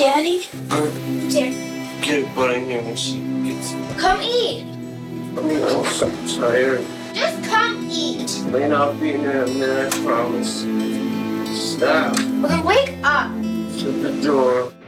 Daddy? Here. Get a butt in here when she gets. Come eat. I'm so tired. Just come eat. Lane, I'll be in there in a minute, I promise. Stop. Well, then wake up. Shut the door.